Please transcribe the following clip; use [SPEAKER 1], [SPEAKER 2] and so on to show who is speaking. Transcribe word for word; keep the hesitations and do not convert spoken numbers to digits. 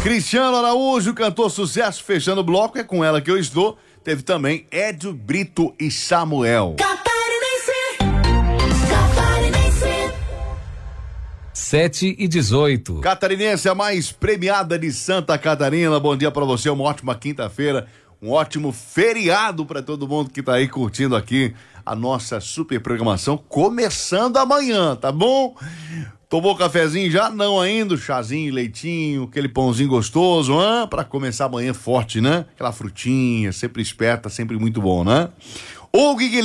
[SPEAKER 1] Cristiano Araújo, cantor sucesso, fechando o bloco, é com ela que eu estou. Teve também Edio Brito e Samuel.
[SPEAKER 2] sete e dezoito.
[SPEAKER 1] Catarinense, a mais premiada de Santa Catarina. Bom dia pra você, uma ótima quinta-feira, um ótimo feriado pra todo mundo que tá aí curtindo aqui a nossa super programação, começando amanhã, tá bom? Tomou cafezinho já? Não ainda, chazinho, leitinho, aquele pãozinho gostoso, hein? Pra começar amanhã forte, né? Aquela frutinha, sempre esperta, sempre muito bom, né? O Guilherme